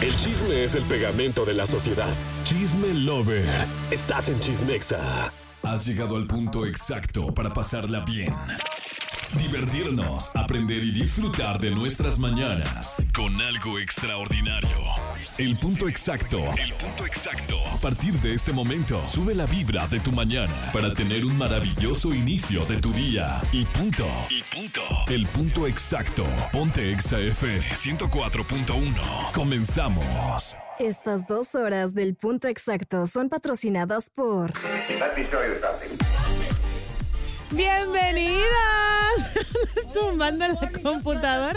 El chisme es el pegamento de la sociedad. Chisme Lover. Estás en Chismexa. Has llegado al punto exacto para pasarla bien, divertirnos, aprender y disfrutar de nuestras mañanas con algo extraordinario. El punto exacto. El punto exacto. A partir de este momento, sube la vibra de tu mañana para tener un maravilloso inicio de tu día. Y punto. Y punto. El punto exacto. Ponte Exa FM 104.1. Comenzamos. Estas 2 horas del punto exacto son patrocinadas por... ¡Bienvenidas! Tumbando en la computadora.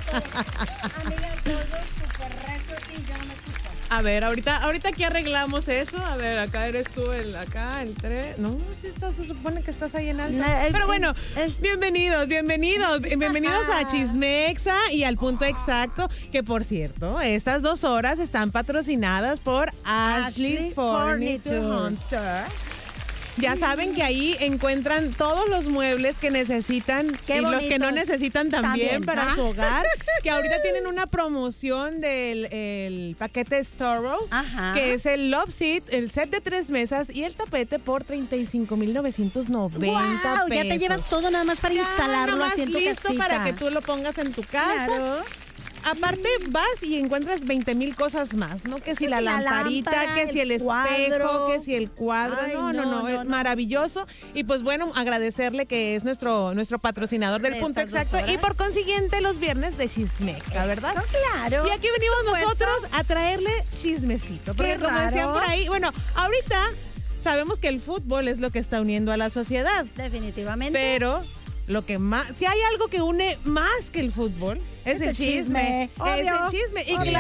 A ver, ahorita aquí arreglamos eso. A ver, acá eres tú, el 3. No, si estás, se supone que estás ahí en alto. Pero bueno, bienvenidos a Chismexa y al punto exacto. Que por cierto, estas 2 horas están patrocinadas por Ashley Furniture Hunter. Ya saben que ahí encuentran todos los muebles que necesitan y los que no necesitan también para su hogar. Que ahorita tienen una promoción del paquete Storo, que es el Love Seat, el set de 3 mesas y el tapete por $35,990 pesos. Ya te llevas todo nada más para instalarlo así en tu listo casita. Para que tú lo pongas en tu casa. Claro. Aparte vas y encuentras 20,000 cosas más, ¿no? Que si la lamparita, lámpara, que si el espejo, que si el cuadro. Ay, no, es maravilloso. Y pues bueno, agradecerle que es nuestro patrocinador del punto exacto. Y por consiguiente los viernes de Chismexa, ¿verdad? Eso, claro. Y aquí venimos nosotros a traerle chismecito. Porque Qué como raro. decían por ahí, bueno, ahorita sabemos que el fútbol es lo que está uniendo a la sociedad. Definitivamente. Pero lo que más, si hay algo que une más que el fútbol, es el chisme. Obvio. Es el chisme. Y Obvio.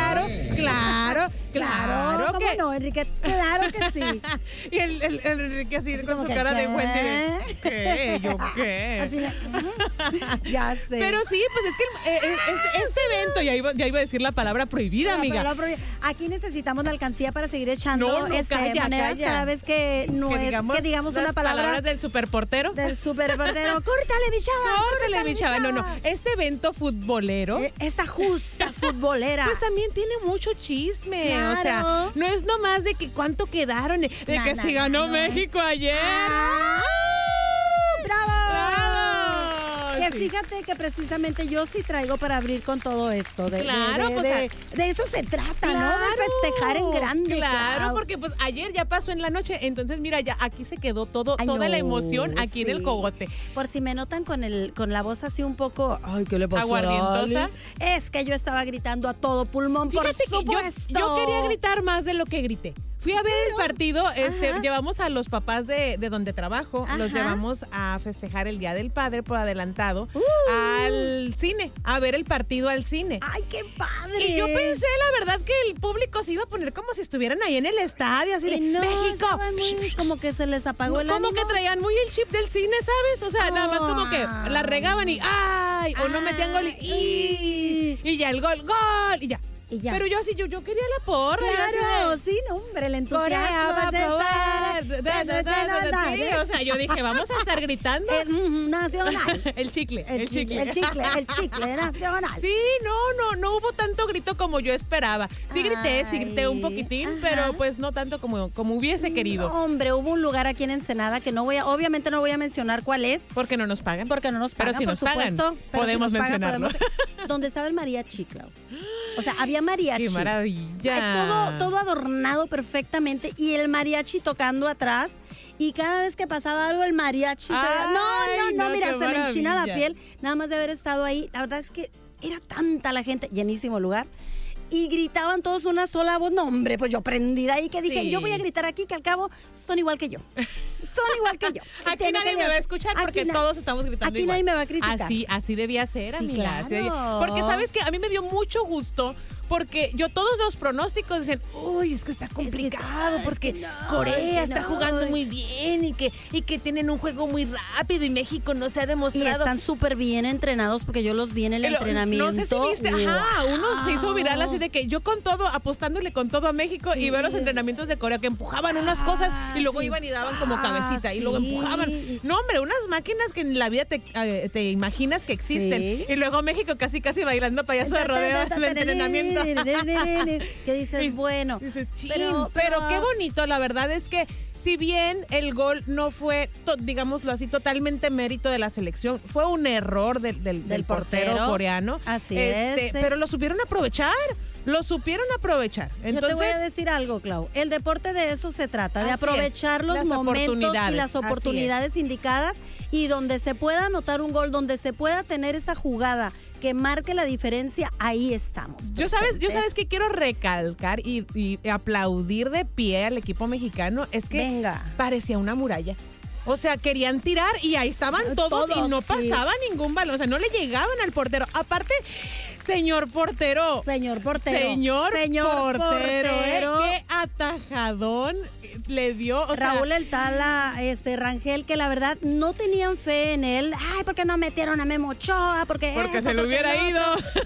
claro ¿Cómo que no, Enrique? Claro que sí. Y el Enrique así Así con como su que, cara de ¿qué? Wendy de, ¿qué? ¿Yo qué? Así ya sé. Pero sí, pues es que este evento, ya iba a decir la palabra prohibida, amiga. Aquí necesitamos la alcancía para seguir echando No, calla. cada vez que digamos las una palabra palabras del superportero. del superportero. ¡Córtale, mi chava! Córtale, mi chava. No. Este evento futbolero. Esta justa futbolera. Pues también tiene mucho chisme. Claro. O sea, no es nomás de que cuánto quedaron, de que si ganó México ayer. ¡Bravo! Que Sí. fíjate que precisamente yo sí traigo para abrir con todo esto. De eso se trata, ¿no? De festejar en grande. Claro, porque pues ayer ya pasó en la noche, entonces mira, ya aquí se quedó toda la emoción aquí en el cogote. Por si me notan con la voz así un poco, ay, ¿qué le pasó? Aguardientosa. Es que yo estaba gritando a todo pulmón, Fíjate por supuesto. que yo quería gritar más de lo que grité. Fui a ver el partido, llevamos a los papás de donde trabajo, los llevamos a festejar el Día del Padre por adelantado al cine, a ver el partido al cine. ¡Ay, qué padre! Y yo pensé, la verdad, que el público se iba a poner como si estuvieran ahí en el estadio, así de no, México. Como que se les apagó el Como ánimo. que traían muy el chip del cine, ¿sabes? O sea, nada más como que la regaban y ¡ay! O no metían gol y ya el gol, y ya. Y ya. Pero yo así, yo quería la porra. Claro, sí, no, hombre, el entusiasmo. Sí, o sea, yo dije, vamos a estar gritando. Nacional. El chicle nacional. Sí, no hubo tanto grito como yo esperaba. Sí grité un poquitín, pero pues no tanto como hubiese querido. No, hombre, hubo un lugar aquí en Ensenada que obviamente no voy a mencionar cuál es. Porque no nos pagan. Pero si nos pagan, podemos mencionarlo. Donde estaba el mariachi, Clau. O sea, había mariachi. ¡Qué maravilla! Todo adornado perfectamente y el mariachi tocando atrás. Y cada vez que pasaba algo, el mariachi mira, se me enchina la piel nada más de haber estado ahí. La verdad es que era tanta la gente, llenísimo lugar. Y gritaban todos una sola voz. No, hombre, pues yo prendida ahí que dije, yo voy a gritar aquí, que al cabo son igual que yo. Aquí nadie me va a escuchar porque todos estamos gritando aquí igual. nadie me va a criticar. Así debía ser, amiga. Claro. Porque sabes que a mí me dio mucho gusto porque yo todos los pronósticos dicen, uy, es que está complicado porque Corea está jugando muy bien y que tienen un juego muy rápido y México no se ha demostrado. Y están súper bien entrenados porque yo los vi en el entrenamiento. No sé si viste, uno se hizo viral viral así de que yo con todo, apostándole con todo a México y ver los entrenamientos de Corea que empujaban unas cosas y luego iban y daban como cabecita y luego empujaban. No, hombre, unas máquinas que en la vida te imaginas que existen. Y luego México casi bailando payaso de rodeo de entrenamiento. ¿Qué dices? Bueno. Dices, pero qué bonito, la verdad es que si bien el gol no fue, digámoslo así, totalmente mérito de la selección, fue un error del portero coreano. Así es. Pero lo supieron aprovechar. Entonces, yo te voy a decir algo, Clau. El deporte de eso se trata, de aprovechar los momentos y las oportunidades indicadas, y donde se pueda anotar un gol, donde se pueda tener esa jugada que marque la diferencia, ahí estamos. Yo sabes que quiero recalcar y aplaudir de pie al equipo mexicano, es que parecía una muralla. O sea, querían tirar y ahí estaban todos y no pasaba ningún balón, o sea, no le llegaban al portero. Aparte, Señor portero, qué atajadón le dio. Raúl El Tala, Rangel, que la verdad no tenían fe en él. Ay, ¿por qué no metieron a Memo Ochoa? Porque se le hubiera ido.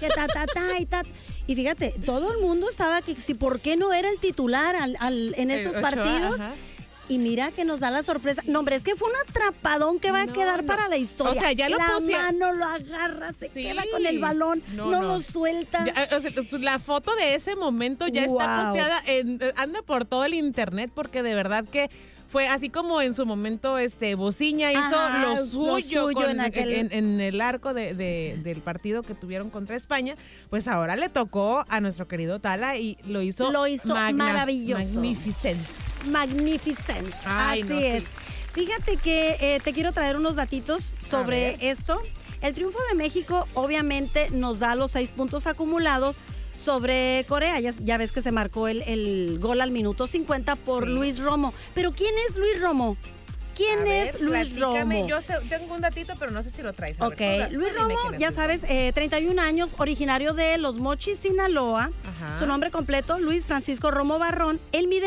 Y fíjate, todo el mundo estaba que si por qué no era el titular en estos partidos. Ajá. Y mira que nos da la sorpresa. No, hombre, es que fue un atrapadón que va a quedar para la historia. O sea, ya la mano lo agarra, se queda con el balón, no lo suelta. Ya, o sea, la foto de ese momento ya está posteada, anda por todo el internet, porque de verdad que fue así como en su momento Bociña hizo lo suyo en el arco del partido que tuvieron contra España. Pues ahora le tocó a nuestro querido Tala y lo hizo maravilloso. Magnificent. Así es. Fíjate que te quiero traer unos datitos sobre esto. El triunfo de México obviamente nos da los 6 puntos acumulados sobre Corea. Ya ves que se marcó el gol al minuto 50 por Luis Romo. Pero ¿quién es Luis Romo? ¿Quién es Luis Romo? Yo tengo un datito, pero no sé si lo traes. Luis Romo, ya sabes, 31 años, originario de Los Mochis, Sinaloa. Ajá. Su nombre completo, Luis Francisco Romo Barrón. Él mide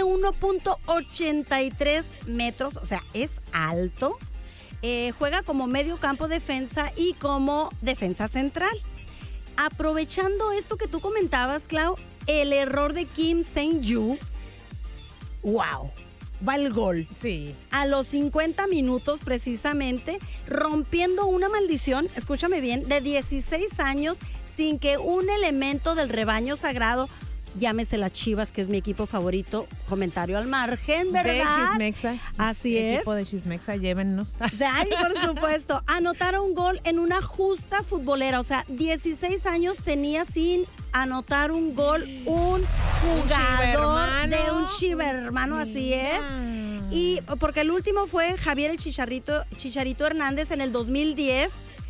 1.83 metros, o sea, es alto. Juega como medio campo defensa y como defensa central. Aprovechando esto que tú comentabas, Clau, el error de Kim Seung-yu. ¡Wow! Va el gol. Sí. A los 50 minutos precisamente, rompiendo una maldición, escúchame bien, de 16 años sin que un elemento del rebaño sagrado, llámese las Chivas, que es mi equipo favorito, comentario al margen, ¿verdad? De Chismexa. Así es. Equipo de Chismexa, llévennos. Ay, por supuesto. Anotar un gol en una justa futbolera, o sea, 16 años tenía sin anotar un gol un jugador de un chivermano, así es. Y porque el último fue Javier el Chicharito Hernández en el 2010.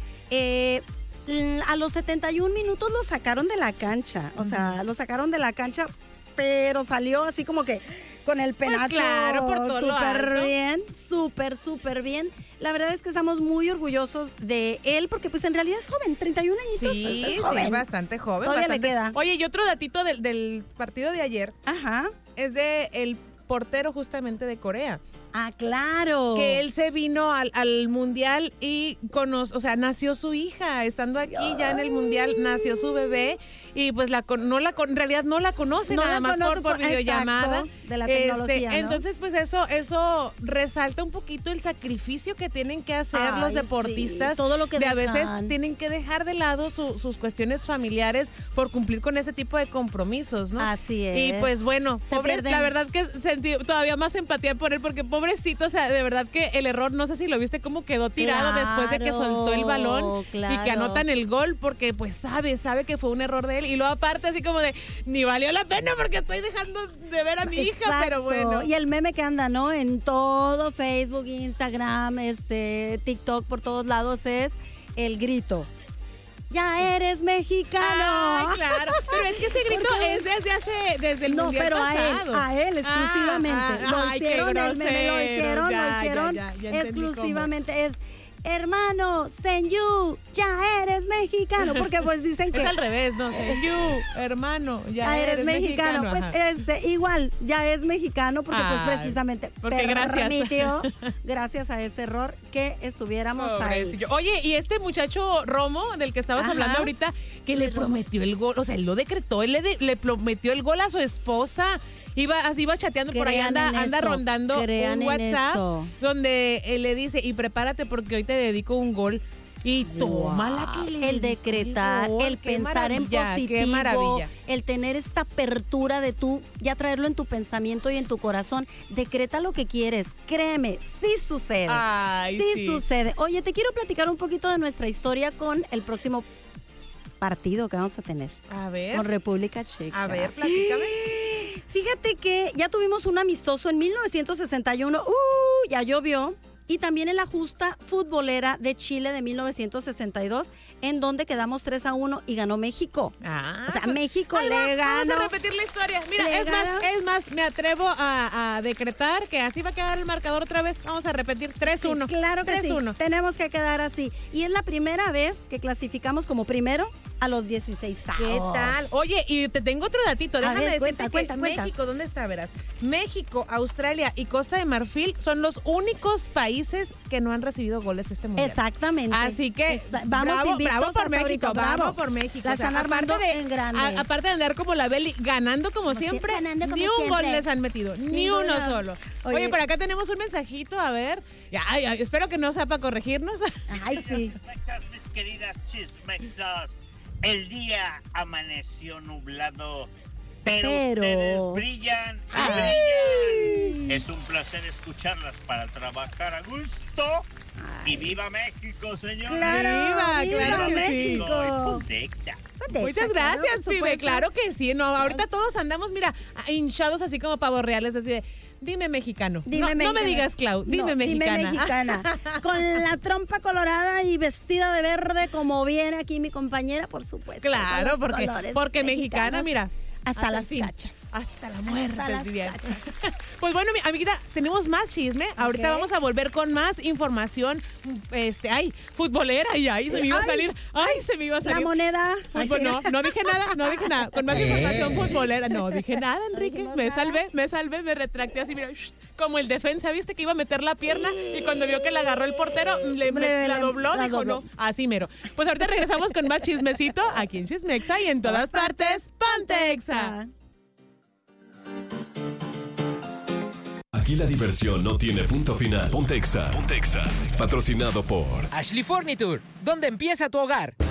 A los 71 minutos lo sacaron de la cancha. O sea, lo sacaron de la cancha, pero salió así como que con el penacho. Pues claro, por todo súper bien, súper bien. La verdad es que estamos muy orgullosos de él, porque pues en realidad es joven, 31 añitos. Sí, es joven. Sí, bastante joven. Todavía le queda. Oye, y otro datito del partido de ayer. Ajá. Es de el portero justamente de Corea. Ah, claro. Que él se vino al mundial y nació su hija. Estando aquí ya en el mundial, nació su bebé. Y pues en realidad no la conoce, nada más por videollamada. Exacto, de la tecnología, ¿no? Entonces, pues eso resalta un poquito el sacrificio que tienen que hacer los deportistas. Sí, todo lo que a veces tienen que dejar de lado sus cuestiones familiares por cumplir con ese tipo de compromisos, ¿no? Así es. Y pues bueno, pobre, la verdad que sentí todavía más empatía por él, porque pobrecito, o sea, de verdad que el error, no sé si lo viste, cómo quedó tirado después de que soltó el balón y que anotan el gol, porque pues sabe que fue un error de él. Y luego aparte así como de, ni valió la pena porque estoy dejando de ver a mi hija, pero bueno. Y el meme que anda, ¿no? En todo Facebook, Instagram, TikTok, por todos lados es el grito. ¡Ya eres mexicano! Ay, claro. Pero es que ese grito es desde el mundial pasado. No, pero a él exclusivamente. Lo hicieron exclusivamente. hermano, Senyu, ya eres mexicano, porque pues dicen que... Es al revés, ¿no? Senyu, hermano, ya eres mexicano. Pues igual, ya es mexicano, porque pues precisamente permitió, gracias a ese error, que estuviéramos ahí. Oye, y este muchacho Romo, del que estabas hablando ahorita, que le prometió el gol, o sea, él lo decretó, él le prometió el gol a su esposa. Iba chateando por ahí, anda rondando un WhatsApp donde le dice, y prepárate porque hoy te dedico un gol. Y tómala que le el decretar, el pensar en positivo, el tener esta apertura de tú ya traerlo en tu pensamiento y en tu corazón. Decreta lo que quieres, créeme, sí sucede. Sí sucede. Oye, te quiero platicar un poquito de nuestra historia con el próximo partido que vamos a tener. A ver. Con República Checa. A ver, platícame. Fíjate que ya tuvimos un amistoso en 1961. Ya llovió. Y también en la justa futbolera de Chile de 1962, en donde quedamos 3-1 y ganó México. O sea, México le ganó. Vamos a repetir la historia. Mira, es más, me atrevo a decretar que así va a quedar el marcador otra vez. Vamos a repetir 3-1. Sí, claro que 3-1. Sí, tenemos que quedar así. Y es la primera vez que clasificamos como primero a los 16 años. ¿Qué tal? Oye, y te tengo otro datito. Déjame decirte cuenta. México, ¿dónde está? Verás. México, Australia y Costa de Marfil son los únicos países que no han recibido goles este mundial. Exactamente. Así que bravo por México, bravo por México. La están armando en grande. Aparte de andar como la Beli, ganando como siempre, ni un gol les han metido, ni uno solo. Oye, por acá tenemos un mensajito, a ver. Ya, espero que no sea para corregirnos. Ay, sí. Chismexas, mis queridas chismexas. El día amaneció nublado, pero ustedes brillan y brillan. Es un placer escucharlas para trabajar a gusto. Y viva México, señores. Claro México. Muchas gracias, pibe. Claro que sí. No, ahorita todos andamos, mira, hinchados así como pavos reales, así de... Dime mexicano. No me digas Clau, dime mexicana. Dime mexicana. Con la trompa colorada y vestida de verde como viene aquí mi compañera, por supuesto. Claro, porque mexicana, mira. Hasta las cachas. Hasta la muerte. Hasta las cachas. Pues bueno, mi amiguita, tenemos más chisme. Ahorita vamos a volver con más información, futbolera. Y ahí se me iba a salir. Se me iba a salir. La moneda. No dije nada. Con más información futbolera. No dije nada, Enrique. Me salvé, me retracté así, mira, como el defensa, ¿viste? Que iba a meter la pierna y cuando vio que la agarró el portero, la dobló, dijo no. Así mero. Pues ahorita regresamos con más chismecito aquí en Chismexa y en todas partes, Pontexa. Aquí la diversión no tiene punto final. Pontexa. Patrocinado por Ashley Furniture, donde empieza tu hogar.